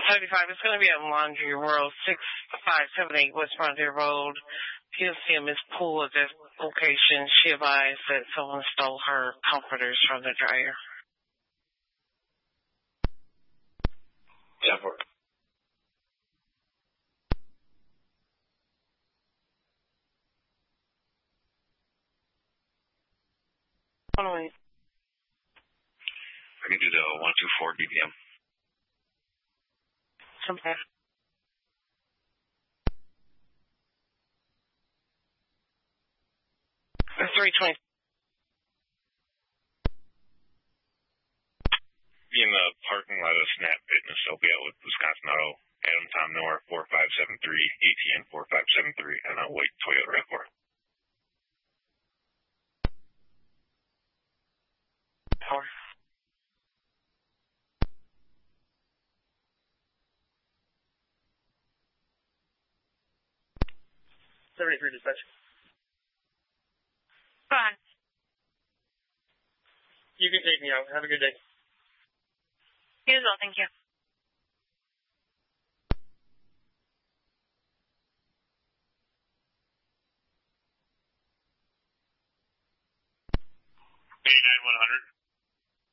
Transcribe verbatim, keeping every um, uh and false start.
seventy-five. It's going to be at Laundry World, six five seven eight West Frontier Road. If you see a Miss Poole at this location, she advised that someone stole her comforters from the dryer. Yeah, for it. Hold on. I can do the one two four B P M. Okay. three twenty. Be in the parking lot of Snap Fitness, I'll be out with Wisconsin Auto, Adam Tom Noah, four five seven three, A T N four five seven three, and a white Toyota RAV four. Four. seventy-three dispatch. Fine. You can take me out. Have a good day. You as well, thank you. eighty-nine one hundred.